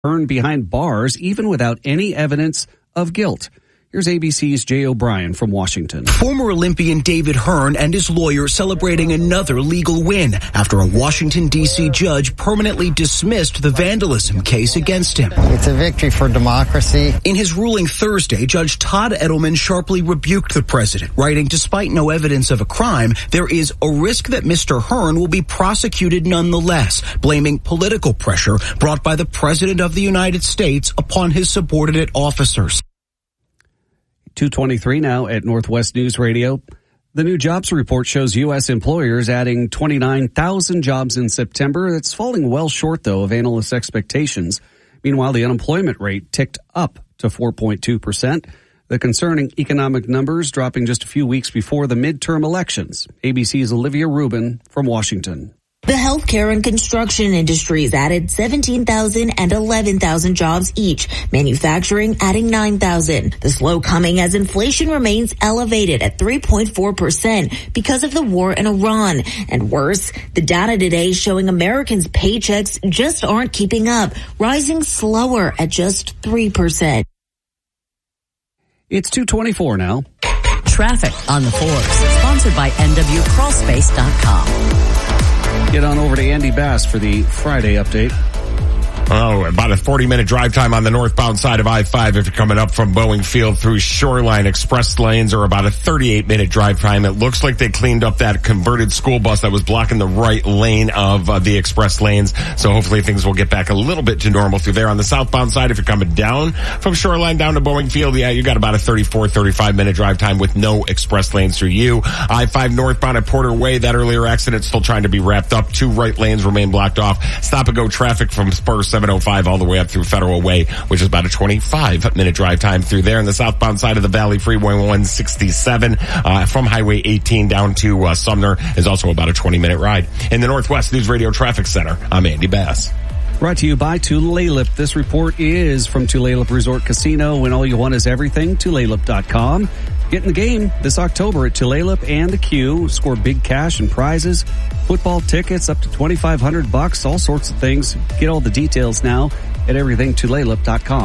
Hearn behind bars even without any evidence of guilt. Here's ABC's Jay O'Brien from Washington. Former Olympian David Hearn and his lawyer celebrating another legal win after a Washington, D.C. judge permanently dismissed the vandalism case against him. It's a victory for democracy. In his ruling Thursday, Judge Todd Edelman sharply rebuked the president, writing, despite no evidence of a crime, there is a risk that Mr. Hearn will be prosecuted nonetheless, blaming political pressure brought by the President of the United States upon his subordinate officers. 2:23 now at Northwest News Radio. The new jobs report shows U.S. employers adding 29,000 jobs in September. It's falling well short, though, of analysts' expectations. Meanwhile, the unemployment rate ticked up to 4.2%. The concerning economic numbers dropping just a few weeks before the midterm elections. ABC's Olivia Rubin from Washington. The healthcare and construction industries added 17,000 and 11,000 jobs each. Manufacturing adding 9,000. The slow coming as inflation remains elevated at 3.4% because of the war in Iran. And worse, the data today showing Americans' paychecks just aren't keeping up, rising slower at just 3%. It's 2:24 now. Traffic on the Forbes, sponsored by NWCrawlspace.com. Get on over to Andy Bass for the Friday update. Oh, about a 40-minute drive time on the northbound side of I-5 if you're coming up from Boeing Field through Shoreline. Express lanes are about a 38-minute drive time. It looks like they cleaned up that converted school bus that was blocking the right lane of the express lanes. So hopefully things will get back a little bit to normal through there. On the southbound side, if you're coming down from Shoreline down to Boeing Field, yeah, you got about a 35-minute drive time with no express lanes through you. I-5 northbound at Porter Way, that earlier accident still trying to be wrapped up. 2 right lanes remain blocked off. Stop and go traffic from Spur 705 all the way up through Federal Way, which is about a 25-minute drive time through there. And the southbound side of the Valley Freeway 167 from Highway 18 down to Sumner is also about a 20-minute ride. In the Northwest News Radio Traffic Center, I'm Andy Bass. Brought to you by Tulalip. This report is from Tulalip Resort Casino. When all you want is everything, Tulalip.com. Get in the game this October at Tulalip and the Q. Score big cash and prizes, football tickets up to $2,500, all sorts of things. Get all the details now at everythingtulalip.com.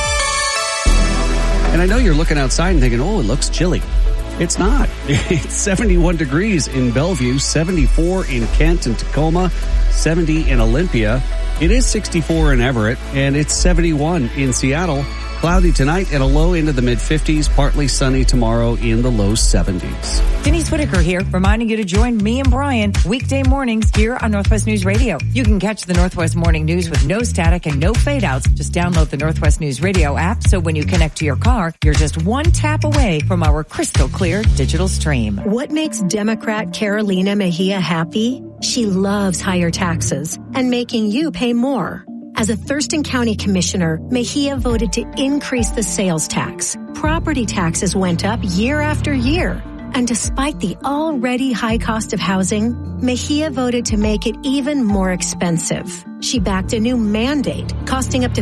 And I know you're looking outside and thinking, oh, it looks chilly. It's not. It's 71 degrees in Bellevue, 74 in Kent and Tacoma, 70 in Olympia. It is 64 in Everett, and it's 71 in Seattle. Cloudy tonight and a low into the mid-50s, partly sunny tomorrow in the low 70s. Denise Whitaker here, reminding you to join me and Brian weekday mornings here on Northwest News Radio. You can catch the Northwest Morning News with no static and no fade-outs. Just download the Northwest News Radio app, so when you connect to your car, you're just one tap away from our crystal clear digital stream. What makes Democrat Carolina Mejia happy? She loves higher taxes and making you pay more. As a Thurston County Commissioner, Mejia voted to increase the sales tax. Property taxes went up year after year. And despite the already high cost of housing, Mejia voted to make it even more expensive. She backed a new mandate costing up to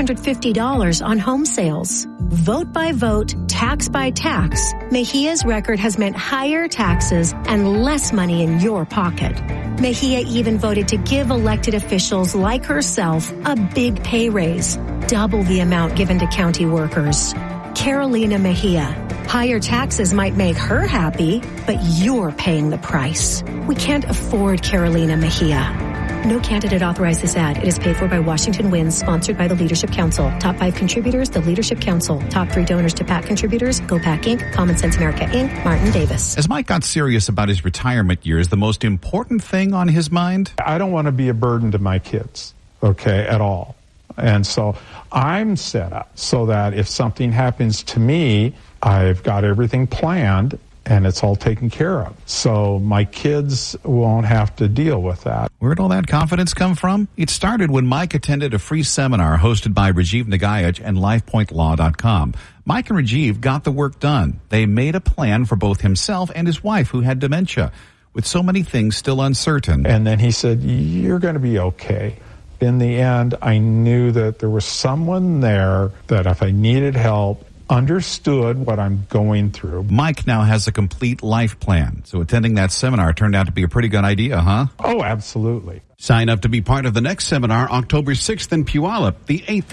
$350 on home sales. Vote by vote, tax by tax, Mejia's record has meant higher taxes and less money in your pocket. Mejia even voted to give elected officials like herself a big pay raise, double the amount given to county workers. Carolina Mejia. Higher taxes might make her happy, but you're paying the price. We can't afford Carolina Mejia. No candidate authorized this ad. It is paid for by Washington Wins, sponsored by the Leadership Council. Top 5 contributors, the Leadership Council. Top 3 donors to PAC contributors, Go PAC Inc., Common Sense America Inc., Martin Davis. As Mike got serious about his retirement years, the most important thing on his mind? I don't want to be a burden to my kids, okay, at all. And so I'm set up so that if something happens to me, I've got everything planned and it's all taken care of. So my kids won't have to deal with that. Where'd all that confidence come from? It started when Mike attended a free seminar hosted by Rajiv Nagayaj and LifePointLaw.com. Mike and Rajiv got the work done. They made a plan for both himself and his wife, who had dementia, with so many things still uncertain. And then he said, you're going to be okay. In the end, I knew that there was someone there that if I needed help, understood what I'm going through. Mike now has a complete life plan, so attending that seminar turned out to be a pretty good idea, huh? Oh, absolutely. Sign up to be part of the next seminar October 6th in Puyallup, the 8th